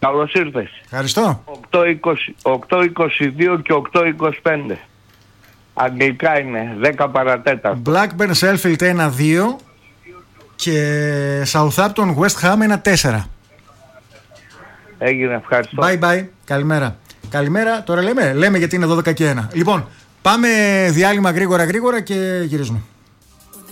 Καλώς ήρθες. Ευχαριστώ. 8-22 και 8-25. Αγγλικά είναι, 10 παρατέταρτο. Blackburn Sheffield 1-2 και Southampton West Ham 1-4. Έγινε, ευχαριστώ. Bye bye, καλημέρα. Καλημέρα, τώρα λέμε γιατί είναι 12 και 1. Λοιπόν, πάμε διάλειμμα γρήγορα και γυρίζουμε.